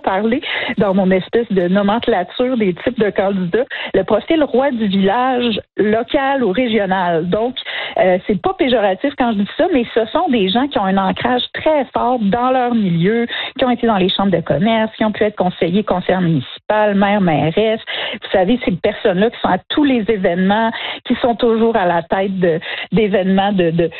parler dans mon espèce de nomenclature des types de candidats, le profil roi du village local ou régional. Donc, c'est pas péjoratif quand je dis ça, mais ce sont des gens qui ont un ancrage très fort dans leur milieu, qui ont été dans les chambres de commerce, qui ont pu être conseillers municipal, mairesse. Vous savez, ces personnes-là qui sont à tous les événements, qui sont toujours à la tête d'événements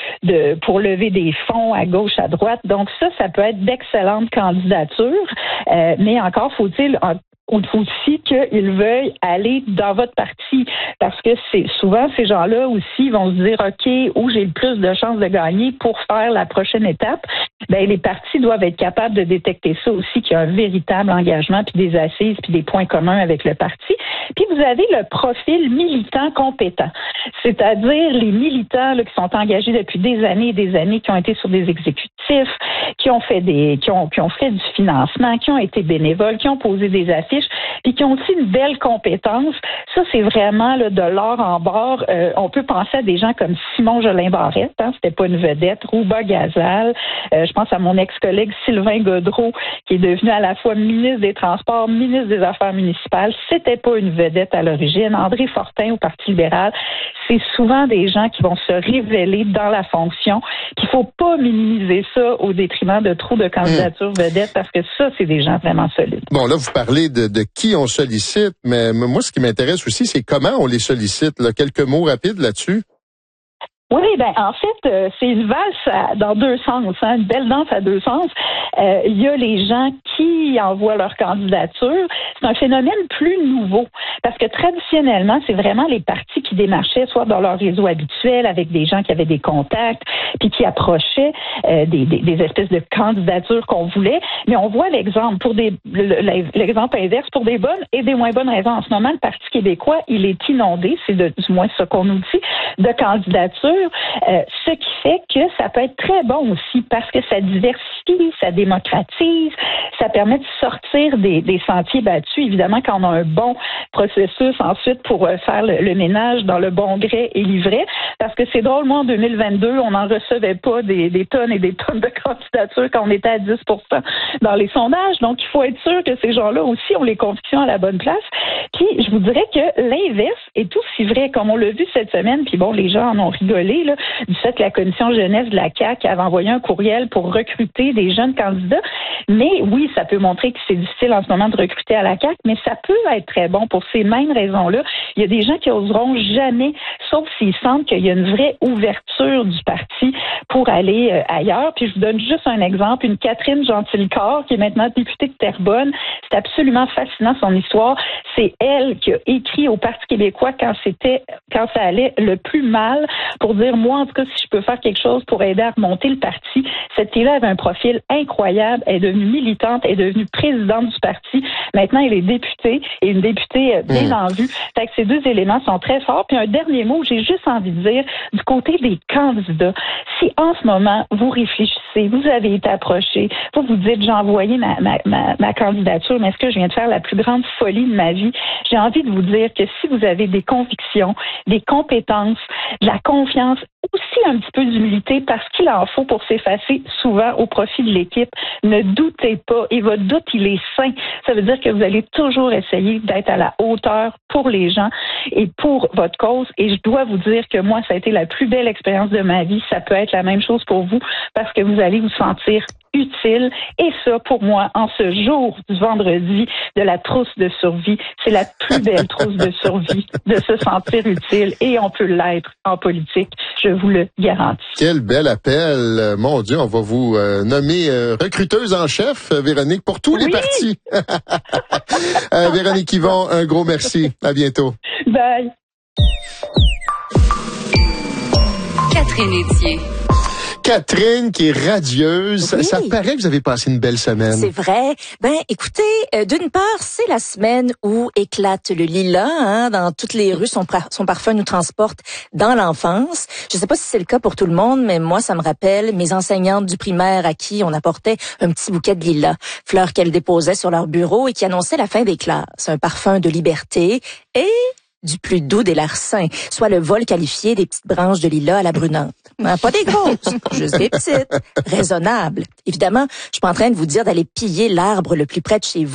pour lever des fonds à gauche, à droite. Donc ça peut être d'excellentes candidatures. Mais encore faut-il aussi qu'ils veuillent aller dans votre parti, parce que c'est souvent ces gens-là aussi vont se dire OK, où j'ai le plus de chances de gagner pour faire la prochaine étape. Ben les partis doivent être capables de détecter ça aussi, qu'il y a un véritable engagement, puis des assises, puis des points communs avec le parti. Puis vous avez le profil militant compétent, c'est-à-dire les militants là, qui sont engagés depuis des années et des années, qui ont été sur des exécutifs, qui ont fait qui ont fait du financement, qui ont été bénévoles, qui ont posé des affiches, puis qui ont aussi une belle compétence. Ça, c'est vraiment là, de l'or en barre. On peut penser à des gens comme Simon Jolin-Barrette, c'était pas une vedette, Rouba Gazal, je pense à mon ex-collègue Sylvain Gaudreault, qui est devenu à la fois ministre des Transports, ministre des Affaires municipales. C'était pas une vedette à l'origine. André Fortin au Parti libéral, c'est souvent des gens qui vont se révéler dans la fonction. Qu'il faut pas minimiser ça au détriment de trop de candidatures vedettes, parce que ça, c'est des gens vraiment solides. Bon, là, vous parlez de qui on sollicite, mais moi, ce qui m'intéresse aussi, c'est comment on les sollicite. Là. Quelques mots rapides là-dessus. Oui, en fait, c'est une valse dans deux sens, une belle danse à deux sens. Il y a les gens qui envoient leur candidature. C'est un phénomène plus nouveau, parce que traditionnellement, c'est vraiment les partis qui démarchaient, soit dans leur réseau habituel, avec des gens qui avaient des contacts, puis qui approchaient des espèces de candidatures qu'on voulait. Mais on voit l'exemple l'exemple inverse pour des bonnes et des moins bonnes raisons. En ce moment, le Parti québécois, il est inondé, c'est du moins ce qu'on nous dit, de candidatures. Ce qui fait que ça peut être très bon aussi parce que ça diversifie, ça démocratise, ça permet de sortir des sentiers battus. Évidemment, quand on a un bon processus ensuite pour faire le ménage dans le bon gré et livret, parce que c'est drôle, moi en 2022, on n'en recevait pas des tonnes et des tonnes de candidatures quand on était à 10% dans les sondages. Donc, il faut être sûr que ces gens-là aussi ont les convictions à la bonne place. Puis, je vous dirais que l'inverse est aussi vrai, comme on l'a vu cette semaine, puis bon, les gens en ont rigolé, là, du fait que la commission jeunesse de la CAQ avait envoyé un courriel pour recruter des jeunes candidats. Mais oui, ça peut montrer que c'est difficile en ce moment de recruter à la CAQ, mais ça peut être très bon pour ces mêmes raisons-là. Il y a des gens qui oseront jamais, sauf s'ils sentent qu'il y a une vraie ouverture du parti pour aller ailleurs. Puis je vous donne juste un exemple, une Catherine Gentilcorps, qui est maintenant députée de Terrebonne. C'est absolument fascinant son histoire. C'est elle qui a écrit au Parti québécois quand ça allait le plus mal, pour dire, moi, en tout cas, si je peux faire quelque chose pour aider à remonter le parti. Cette fille-là avait un profil incroyable. Elle est devenue militante, elle est devenue présidente du parti. Maintenant, elle est députée, et une députée bien en vue. Fait que ces deux éléments sont très forts. Puis un dernier mot, j'ai juste envie de dire, du côté des candidats, si en ce moment, vous réfléchissez, vous avez été approché, vous dites, j'ai envoyé ma candidature, mais est-ce que je viens de faire la plus grande folie de ma vie? J'ai envie de vous dire que si vous avez des convictions, des compétences, de la confiance, aussi un petit peu d'humilité, parce qu'il en faut pour s'effacer souvent au profit de l'équipe. Ne doutez pas, et votre doute, il est sain. Ça veut dire que vous allez toujours essayer d'être à la hauteur pour les gens et pour votre cause. Et je dois vous dire que moi, ça a été la plus belle expérience de ma vie. Ça peut être la même chose pour vous, parce que vous allez vous sentir utile. Et ça, pour moi, en ce jour du vendredi de la trousse de survie, c'est la plus belle trousse de survie, de se sentir utile. Et on peut l'être en politique, je vous le garantis. Quel bel appel. Mon Dieu, on va vous nommer recruteuse en chef, Véronique, pour tous les partis. Véronique Yvon, un gros merci. À bientôt. Bye. Catherine Etier. Catherine, qui est radieuse. Oui. Ça paraît que vous avez passé une belle semaine. C'est vrai. Écoutez, d'une part, c'est la semaine où éclate le lilas. Dans toutes les rues, son parfum nous transporte dans l'enfance. Je sais pas si c'est le cas pour tout le monde, mais moi, ça me rappelle mes enseignantes du primaire à qui on apportait un petit bouquet de lilas, fleurs qu'elles déposaient sur leur bureau et qui annonçaient la fin des classes. Un parfum de liberté et du plus doux des larcins, soit le vol qualifié des petites branches de lilas à la brunante. Pas des grosses, juste des petites, raisonnables. Évidemment, je suis pas en train de vous dire d'aller piller l'arbre le plus près de chez vous.